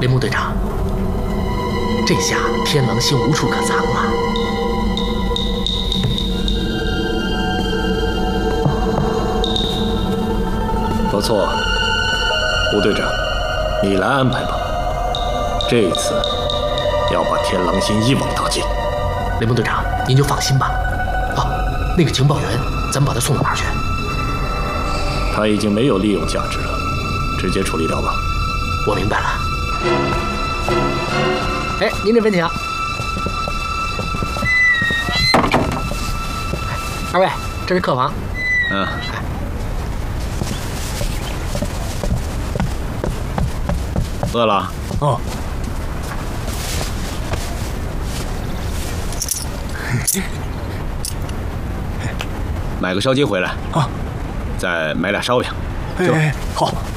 雷蒙队长，这下天狼星无处可藏了。 不错，吴队长，你来安排吧。这一次要把天狼星一网打尽。 雷蒙队长，您就放心吧。哦，那个情报员，咱们把他送到哪儿去？ 他已经没有利用价值了，直接处理掉吧。 我明白了。哎，您这边请。二位，这是客房。 嗯。饿了？ 哦。 买个烧鸡回来。 啊。 再买俩烧饼。 哎，好。